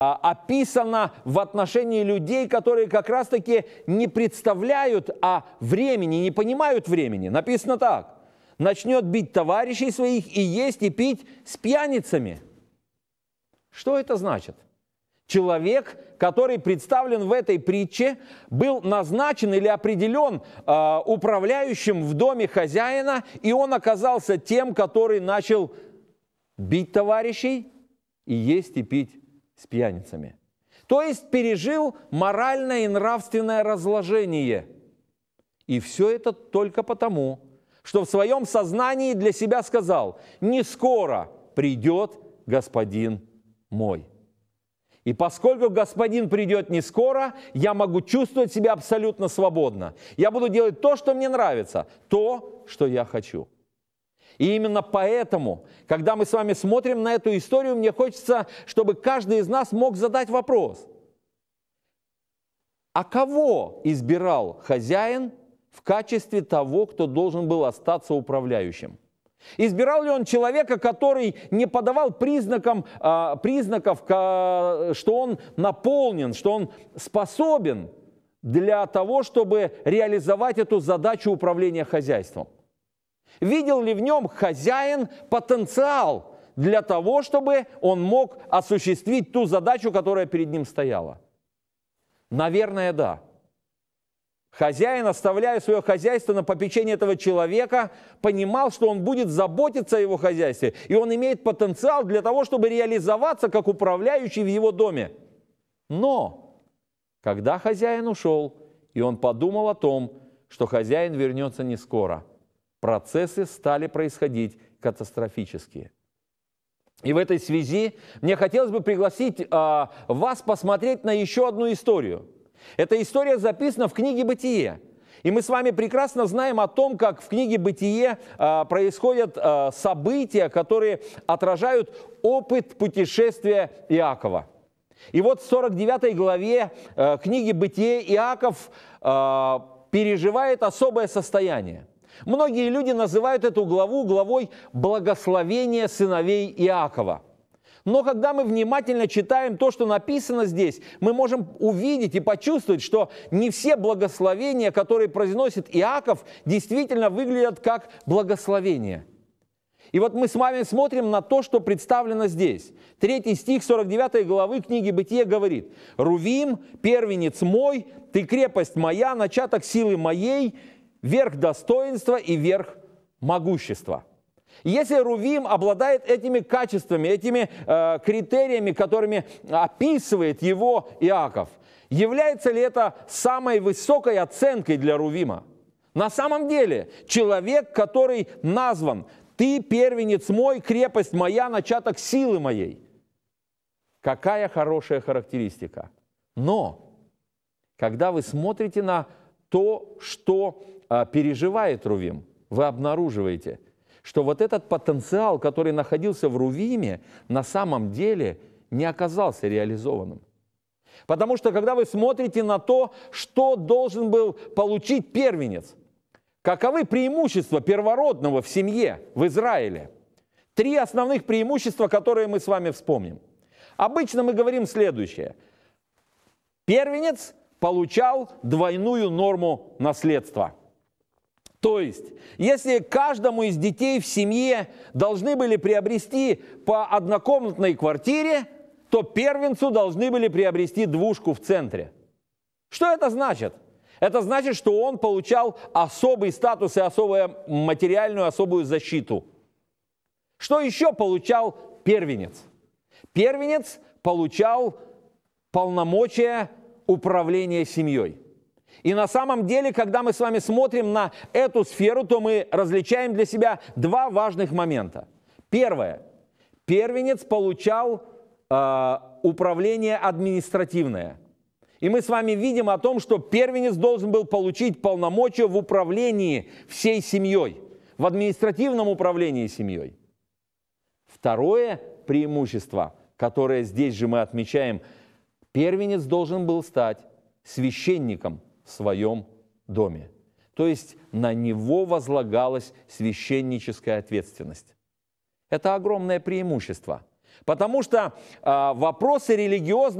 описано в отношении людей, которые как раз-таки не представляют о времени, не понимают времени. Написано так: начнет бить товарищей своих и есть и пить с пьяницами. Что это значит? Человек, который представлен в этой притче, был назначен или определен управляющим в доме хозяина, и он оказался тем, который начал бить товарищей и есть и пить с пьяницами. То есть пережил моральное и нравственное разложение. И все это только потому, что в своем сознании для себя сказал: «Не скоро придет господин мой». И поскольку господин придет не скоро, я могу чувствовать себя абсолютно свободно. Я буду делать то, что мне нравится, то, что я хочу. И именно поэтому, когда мы с вами смотрим на эту историю, мне хочется, чтобы каждый из нас мог задать вопрос: а кого избирал хозяин в качестве того, кто должен был остаться управляющим? Избирал ли он человека, который не подавал признаков, что он наполнен, что он способен для того, чтобы реализовать эту задачу управления хозяйством? Видел ли в нем хозяин потенциал для того, чтобы он мог осуществить ту задачу, которая перед ним стояла? Наверное, да. Хозяин, оставляя свое хозяйство на попечение этого человека, понимал, что он будет заботиться о его хозяйстве, и он имеет потенциал для того, чтобы реализоваться как управляющий в его доме. Но, когда хозяин ушел, и он подумал о том, что хозяин вернется не скоро, процессы стали происходить катастрофические. И в этой связи мне хотелось бы пригласить вас посмотреть на еще одну историю. Эта история записана в книге «Бытие». И мы с вами прекрасно знаем о том, как в книге «Бытие» происходят события, которые отражают опыт путешествия Иакова. И вот в 49 главе книги «Бытие» Иаков переживает особое состояние. Многие люди называют эту главу главой благословения сыновей Иакова. Но когда мы внимательно читаем то, что написано здесь, мы можем увидеть и почувствовать, что не все благословения, которые произносит Иаков, действительно выглядят как благословения. И вот мы с вами смотрим на то, что представлено здесь. 3 стих 49 главы книги «Бытие» говорит: «Рувим, первенец мой, ты крепость моя, начаток силы моей, верх достоинства и верх могущества». Если Рувим обладает этими качествами, этими критериями, которыми описывает его Иаков, является ли это самой высокой оценкой для Рувима? На самом деле, человек, который назван «Ты первенец мой, крепость моя, начаток силы моей». Какая хорошая характеристика. Но, когда вы смотрите на то, что переживает Рувим, вы обнаруживаете, что вот этот потенциал, который находился в Рувиме, на самом деле не оказался реализованным. Потому что, когда вы смотрите на то, что должен был получить первенец, каковы преимущества первородного в семье в Израиле? 3 основных преимущества, которые мы с вами вспомним. Обычно мы говорим следующее. Первенец получал двойную норму наследства. То есть, если каждому из детей в семье должны были приобрести по однокомнатной квартире, то первенцу должны были приобрести двушку в центре. Что это значит? Это значит, что он получал особый статус и особую материальную, особую защиту. Что еще получал первенец? Первенец получал полномочия управления семьей. И на самом деле, когда мы с вами смотрим на эту сферу, то мы различаем для себя 2 важных момента. Первое. Первенец получал управление административное. И мы с вами видим о том, что первенец должен был получить полномочия в управлении всей семьей, в административном управлении семьей. Второе преимущество, которое здесь же мы отмечаем, первенец должен был стать священником в своем доме. То есть на него возлагалась священническая ответственность. Это огромное преимущество. Потому что вопросы религиозного